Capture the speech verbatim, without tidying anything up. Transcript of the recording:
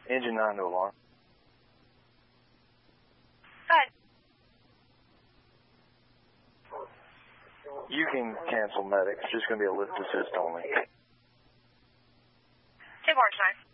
Engine nine to alarm. Good. You can cancel medic. It's just going to be a lift assist only. Two Orange nine.